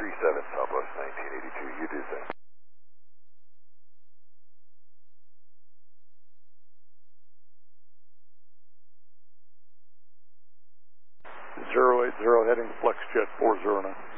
Southwest 1982, you do that. 080 heading FlexJet 409.